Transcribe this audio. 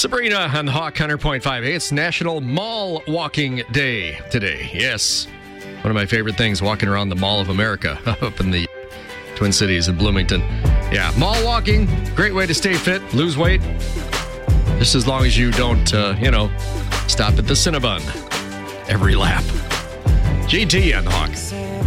Sabrina on the Hawk 100.5. Hey, it's National Mall Walking Day today. Yes. One of my favorite things, walking around the Mall of America up in the Twin Cities in Bloomington. Yeah, mall walking, great way to stay fit, lose weight. Just as long as you don't, stop at the Cinnabon every lap. GT on the Hawk.